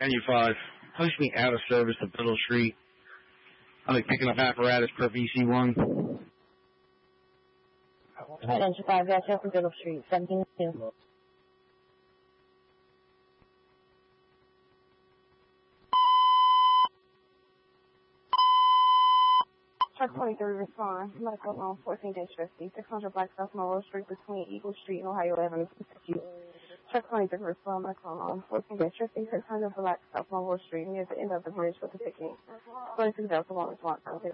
95. Push me out of service to Biddle Street. I'll be picking up apparatus per VC1. Engine 5, that's out from Biddle Street, 17-2. Truck 23, respond. Medical loan 14-50, 600 Black South Monroe Street between Eagle Street and Ohio Avenue. Truck 23, respond. Medical loan 14-50, 600 Black South Monroe Street near the end of the bridge with the picking. 22 Delta 1 response.